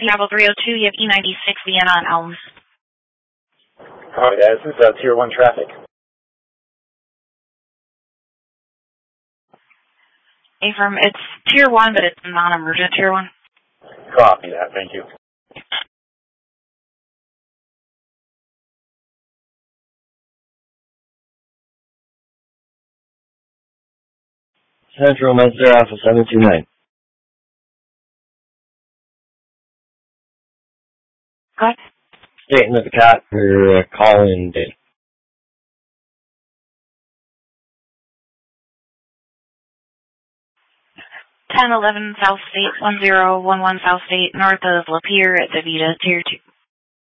Bravo 302, you have E96 Vienna on Elms. Copy that. This is Tier 1 traffic. Affirm, it's Tier 1, but it's non-emergent Tier 1. Copy that. Thank you. Central Menster Alpha 729. What? Statement of the cat for call-in date. 1011 South State, 1011 South State, north of Lapeer at Davita, Tier 2.